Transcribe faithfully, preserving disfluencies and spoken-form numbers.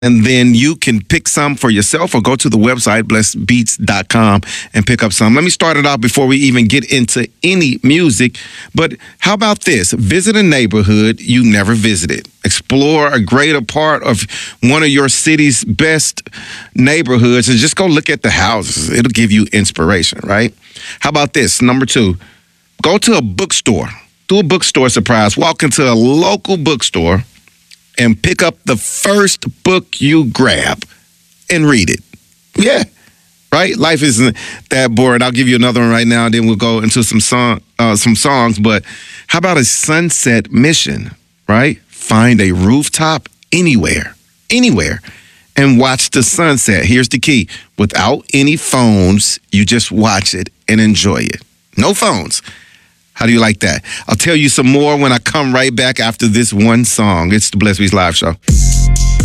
And then you can pick some for yourself or go to the website, blessed beats dot com, and pick up some. Let me start it out before we even get into any music. But how about this? Visit a neighborhood you never visited. Explore a greater part of one of your city's best neighborhoods and just go look at the houses. It'll give you inspiration, right? How about this? Number two, go to a bookstore. Do a bookstore surprise. Walk into a local bookstore and pick up the first book you grab and read it. Yeah, right? Life isn't that boring. I'll give you another one right now, and then we'll go into some song, uh, some songs. But how about a sunset mission, right? Find a rooftop anywhere, anywhere, and watch the sunset. Here's the key. Without any phones, you just watch it and enjoy it. No phones. How do you like that? I'll tell you some more when I come right back after this one song. It's the Blessed Beats Live Show.